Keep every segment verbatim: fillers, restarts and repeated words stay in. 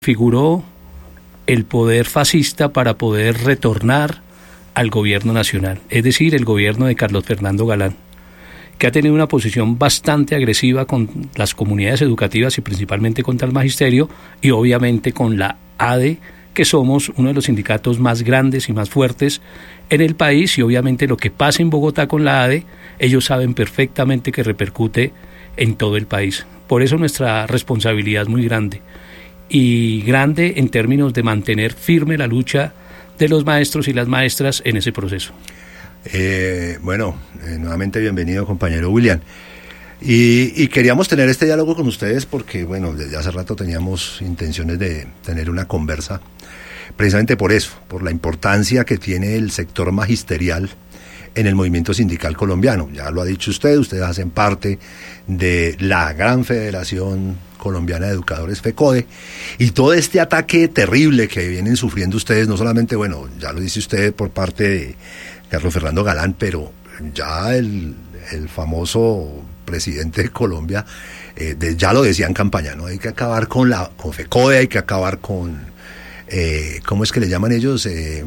Figuró el poder fascista para poder retornar al gobierno nacional, es decir, el gobierno de Carlos Fernando Galán, que ha tenido una posición bastante agresiva con las comunidades educativas y principalmente contra el magisterio y obviamente con la A D E, que somos uno de los sindicatos más grandes y más fuertes en el país, y obviamente lo que pasa en Bogotá con la A D E, ellos saben perfectamente que repercute en todo el país. Por eso nuestra responsabilidad es muy grande, y grande en términos de mantener firme la lucha de los maestros y las maestras en ese proceso. Eh, bueno, eh, nuevamente bienvenido, compañero William. Y, y queríamos tener este diálogo con ustedes porque, bueno, desde hace rato teníamos intenciones de tener una conversa, precisamente por eso, por la importancia que tiene el sector magisterial en el movimiento sindical colombiano. Ya lo ha dicho usted, ustedes hacen parte de la gran Federación Colombiana de Educadores, FECODE, y todo este ataque terrible que vienen sufriendo ustedes, no solamente, bueno, ya lo dice usted por parte de Carlos Fernando Galán, pero ya el, el famoso presidente de Colombia, eh, de, ya lo decía en campaña, ¿no? Hay que acabar con la con FECODE, hay que acabar con, eh, ¿cómo es que le llaman ellos? Eh,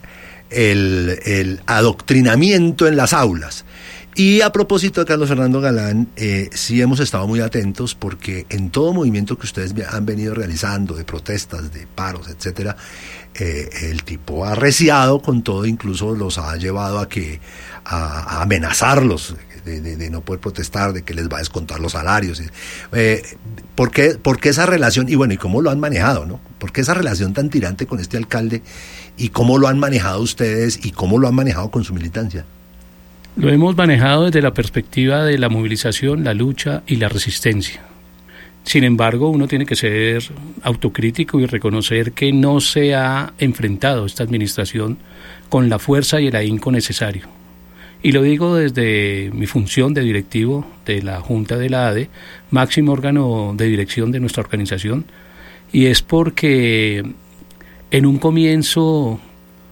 el, el adoctrinamiento en las aulas. Y a propósito de Carlos Fernando Galán, eh, sí hemos estado muy atentos porque en todo movimiento que ustedes han venido realizando, de protestas, de paros, etcétera, eh, el tipo ha arreciado con todo, incluso los ha llevado a que a, a amenazarlos de, de, de no poder protestar, de que les va a descontar los salarios. Eh, ¿por qué, ¿Por qué esa relación? Y bueno, ¿y cómo lo han manejado, no? ¿Por qué esa relación tan tirante con este alcalde? ¿Y cómo lo han manejado ustedes? ¿Y cómo lo han manejado con su militancia? Lo hemos manejado desde la perspectiva de la movilización, la lucha y la resistencia. Sin embargo, uno tiene que ser autocrítico y reconocer que no se ha enfrentado esta administración con la fuerza y el ahínco necesario. Y lo digo desde mi función de directivo de la Junta de la A D E, máximo órgano de dirección de nuestra organización, y es porque en un comienzo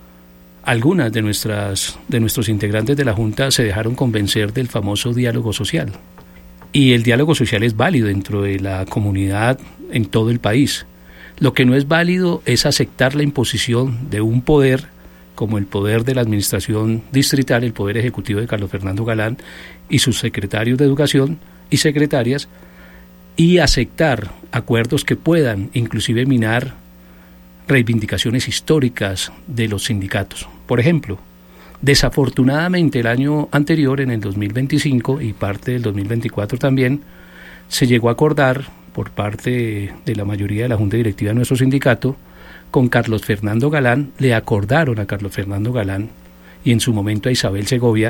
algunas de nuestras de nuestros integrantes de la Junta se dejaron convencer del famoso diálogo social. Y el diálogo social es válido dentro de la comunidad en todo el país. Lo que no es válido es aceptar la imposición de un poder como el poder de la administración distrital, el poder ejecutivo de Carlos Fernando Galán y sus secretarios de educación y secretarias, y aceptar acuerdos que puedan inclusive minar reivindicaciones históricas de los sindicatos. Por ejemplo, desafortunadamente el año anterior, en el dos mil veinticinco y parte del dos mil veinticuatro también, se llegó a acordar por parte de la mayoría de la Junta Directiva de nuestro sindicato, con Carlos Fernando Galán, le acordaron a Carlos Fernando Galán y en su momento a Isabel Segovia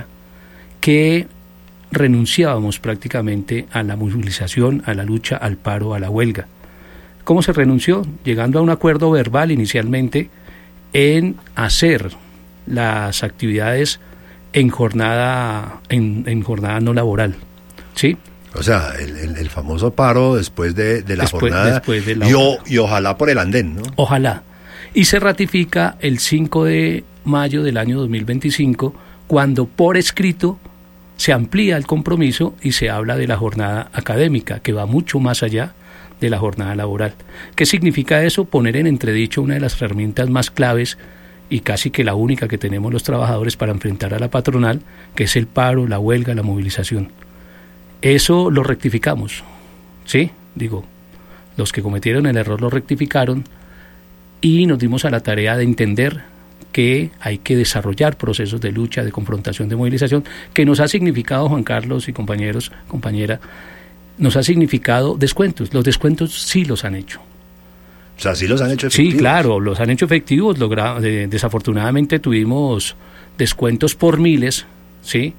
que renunciábamos prácticamente a la movilización, a la lucha, al paro, a la huelga. ¿Cómo se renunció? Llegando a un acuerdo verbal inicialmente en hacer las actividades en jornada en, en jornada no laboral, ¿sí? O sea, el, el, el famoso paro después de, de la después, jornada después de la y, o, y ojalá por el andén, ¿no? Ojalá. Y se ratifica el cinco de mayo del año dos mil veinticinco, cuando por escrito se amplía el compromiso y se habla de la jornada académica, que va mucho más allá de la jornada laboral. ¿Qué significa eso? Poner en entredicho una de las herramientas más claves y casi que la única que tenemos los trabajadores para enfrentar a la patronal, que es el paro, la huelga, la movilización. Eso lo rectificamos, ¿sí? Digo, los que cometieron el error lo rectificaron y nos dimos a la tarea de entender que hay que desarrollar procesos de lucha, de confrontación, de movilización, que nos ha significado, Juan Carlos y compañeros, compañera, nos ha significado descuentos. Los descuentos sí los han hecho. O sea, sí los han hecho efectivos. Sí, claro, los han hecho efectivos. Logra, de, desafortunadamente tuvimos descuentos por miles, ¿sí?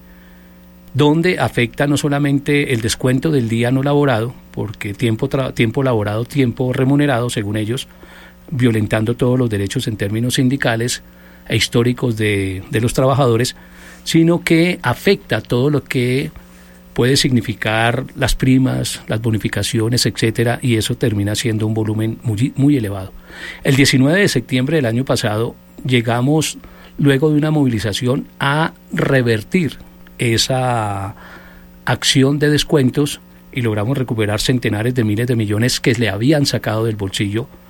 Donde afecta no solamente el descuento del día no laborado, porque tiempo, tra- tiempo laborado, tiempo remunerado, según ellos, violentando todos los derechos en términos sindicales e históricos de, de los trabajadores, sino que afecta todo lo que puede significar las primas, las bonificaciones, etcétera, y eso termina siendo un volumen muy, muy elevado. El diecinueve de septiembre del año pasado llegamos, luego de una movilización, a revertir esa acción de descuentos y logramos recuperar centenares de miles de millones que le habían sacado del bolsillo